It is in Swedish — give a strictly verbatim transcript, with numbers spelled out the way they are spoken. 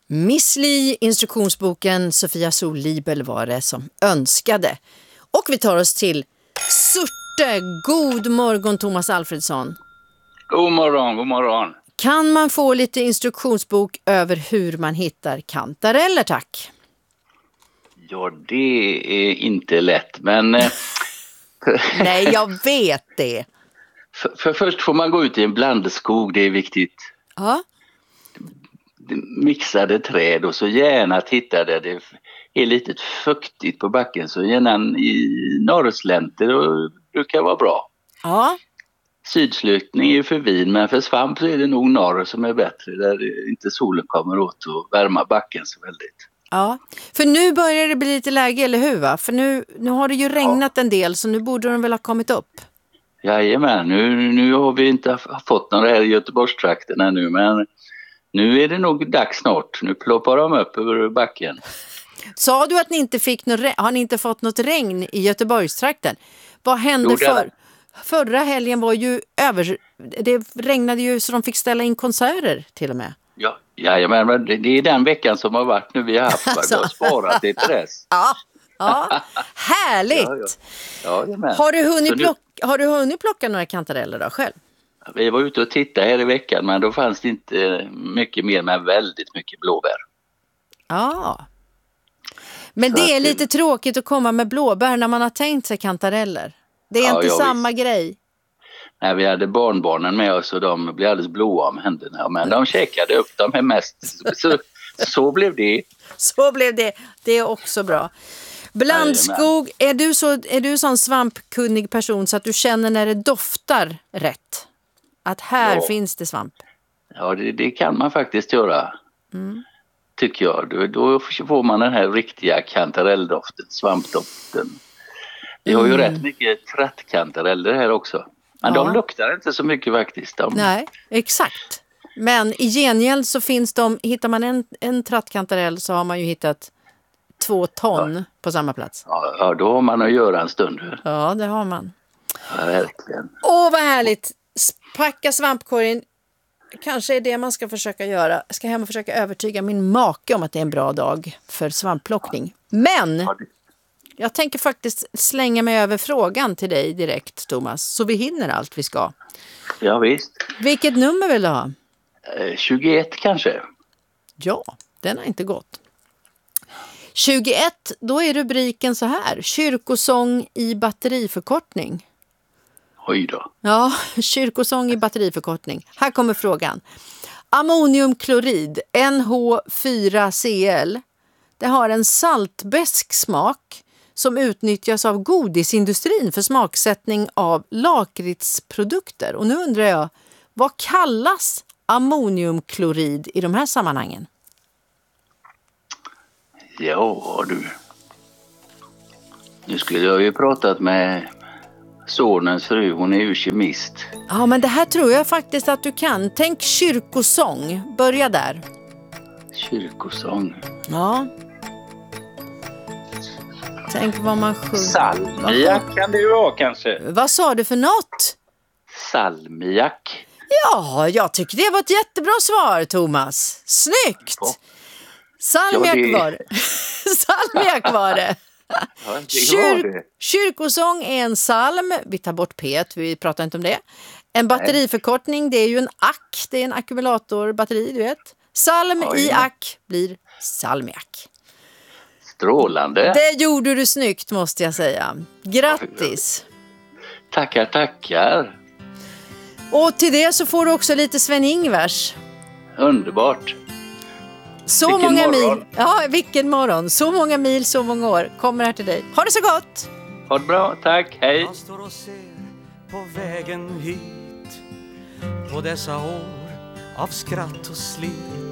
Miss Li, instruktionsboken Sofia Sol-Libel var det som önskade. Och vi tar oss till Surte. God morgon Thomas Alfredsson. God morgon, god morgon. Kan man få lite instruktionsbok över hur man hittar kantareller, tack? Ja, det är inte lätt, men... Nej, jag vet det. För, för först får man gå ut i en blandskog, det är viktigt. Ja. Mixade träd och så gärna titta där det är lite fuktigt på backen, så gärna i norrslänter och brukar vara bra. Ja. Sydslutning är ju för vin, men för svamp så är det nog norr som är bättre, där inte solen kommer åt och värma backen så väldigt. Ja, för nu börjar det bli lite läge, eller hur va? För nu, nu har det ju regnat en del, så nu borde de väl ha kommit upp. Jajamän, nu, nu har vi inte fått några här i Göteborgstrakten ännu, men nu är det nog dags snart. Nu ploppar de upp över backen. Sa du att ni inte fick något regn? Har ni inte fått något regn i Göteborgstrakten? Vad hände Jo, det- för? Förra helgen var ju över... Det regnade ju så de fick ställa in konserter till och med. Ja, jajamän, men det, det är den veckan som har varit nu vi har haft. Alltså. Vi har sparat det till dess. Ja, ja. Härligt! Ja, ja. Ja, jajamän. Har, du hunnit Så nu- plocka, har du hunnit plocka några kantareller då själv? Vi var ute och tittade här i veckan, men då fanns det inte mycket mer, men väldigt mycket blåbär. Ja. Men Så det är att det- lite tråkigt att komma med blåbär när man har tänkt sig kantareller. Det är Ja, inte ja, samma grej. Nej, vi hade barnbarnen med oss och de blev alldeles blåa om händerna, men de käkade upp dem här mest. Så, så blev det. Så blev det. Det är också bra. Blandskog, är du så är du sån svampkunnig person så att du känner när det doftar rätt? Att här Ja. finns det svamp. Ja, det, det kan man faktiskt göra. Mm. Tycker jag. Då, då får man den här riktiga kantarelldoften, svampdoften. Vi har ju Mm. rätt mycket trattkantareller här också. Men Ja. de luktar inte så mycket faktiskt. De, Nej, exakt. Men i gengäld så finns de, hittar man en, en trattkantarell så har man ju hittat två ton på samma plats. ja, ja, då har man att göra en stund. Ja, det har man. Ja, verkligen. Åh, vad härligt! Packa svampkorgen. Kanske är det man ska försöka göra. Jag ska hem och försöka övertyga min make om att det är en bra dag för svampplockning. Men Ja, det, jag tänker faktiskt slänga mig över frågan till dig direkt, Thomas. Så vi hinner allt vi ska. ja visst. Vilket nummer vill du ha? Eh, tjugoett kanske. Ja, den har inte gått. tjugoett, då är rubriken så här. Kyrkosång i batteriförkortning. Oj då. Ja, kyrkosång i batteriförkortning. Här kommer frågan. Ammoniumklorid, N H fyra C L. Det har en saltbesk smak som utnyttjas av godisindustrin för smaksättning av lakritsprodukter. Och nu undrar jag, vad kallas ammoniumklorid i de här sammanhangen? Ja du. Nu skulle jag ju pratat med sonens fru, hon är ju kemist. Ja, men det här tror jag faktiskt att du kan. Tänk kyrkosång. Börja där. Kyrkosång. Ja. Tänk vad man sjunger. Salmiak kan det ju vara kanske. Vad sa du för något? Salmiak. Ja, jag tycker det var ett jättebra svar, Thomas. Snyggt! Ja. Salmiak Ja, det- var det. Salmiak var det. Ja, det var Kyr- det. Kyrkosång är en salm. Vi tar bort P, vi pratar inte om det. En batteriförkortning, det är ju en ack. Det är en ackumulatorbatteri, du vet. Salm Oj. i ack blir salmiak. Strålande. Det gjorde du snyggt, måste jag säga. Grattis! Tackar, tackar. Och till det så får du också lite Sven-Ingvars. Underbart. Så Vilken många morgon. mil. Ja, vilken morgon. Så många mil, så många år. Kommer här till dig. Ha det så gott! Ha det bra, tack, hej. Jag står och ser på vägen hit, på dessa år av skratt och slit.